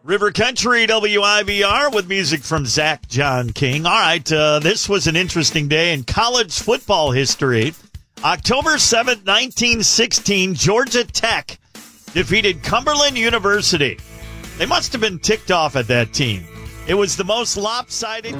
River Country WIVR with music from Zach John King. All right, this was an interesting day in college football history. October 7th, 1916, Georgia Tech defeated Cumberland University. They must have been ticked off at that team. It was the most lopsided